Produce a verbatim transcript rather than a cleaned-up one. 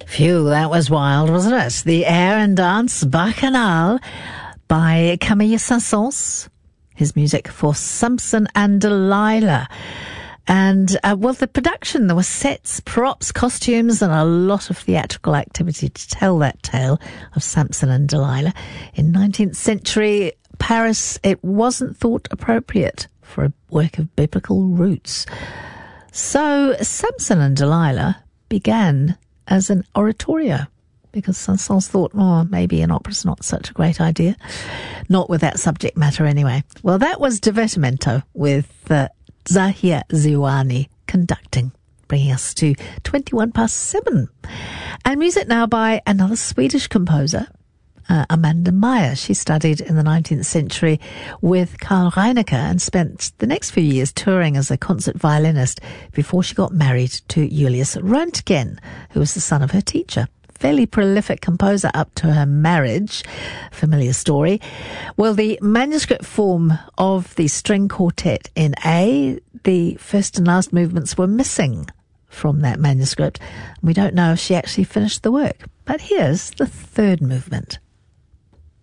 Phew, that was wild, wasn't it? The Air and Dance Bacchanal by Camille Saint-Saëns. His music for Samson and Delilah. And, uh, well, the production, there were sets, props, costumes, and a lot of theatrical activity to tell that tale of Samson and Delilah. In nineteenth century Paris, it wasn't thought appropriate for a work of biblical roots. So Samson and Delilah began as an oratorio, because Saint-Saëns thought, oh, maybe an opera's not such a great idea. Not with that subject matter anyway. Well, that was Divertimento with uh, Zahir Ziwani conducting, bringing us to twenty-one past seven. And music now by another Swedish composer, uh, Amanda Meyer. She studied in the nineteenth century with Carl Reinecke and spent the next few years touring as a concert violinist before she got married to Julius Röntgen, who was the son of her teacher. Fairly prolific composer up to her marriage. Familiar story. Well, the manuscript form of the string quartet in A, the first and last movements were missing from that manuscript. We don't know if she actually finished the work. But here's the third movement.